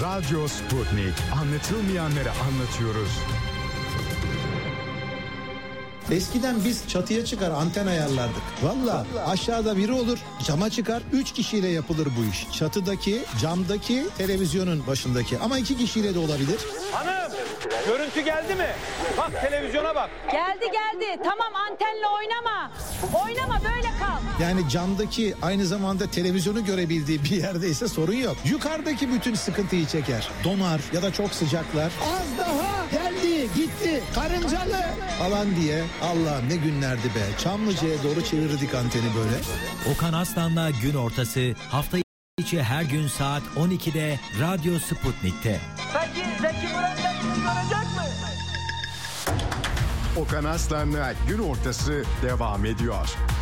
Radyo Sputnik. Anlatılmayanları anlatıyoruz. Eskiden biz çatıya çıkar anten ayarlardık. Vallahi aşağıda biri olur, cama çıkar, 3 kişiyle yapılır bu iş. Çatıdaki, camdaki, televizyonun başındaki. Ama 2 kişiyle de olabilir. Hanım, görüntü geldi mi? Bak televizyona bak. Geldi. Tamam, antenle oynama. Oynama, böyle kal. Yani camdaki aynı zamanda televizyonu görebildiği bir yerdeyse sorun yok. Yukarıdaki bütün sıkıntıyı çeker. Donar ya da çok sıcaklar. Az daha geldi, gitti, karıncalı falan diye. Allah ne günlerdi be. Çamlıca'ya doğru çevirirdik anteni böyle. Okan Aslan'la Gün Ortası hafta içi her gün saat 12'de Radyo Sputnik'te. Peki Zeki Müren kendini görecek mi? Okan Aslan'la Gün Ortası devam ediyor.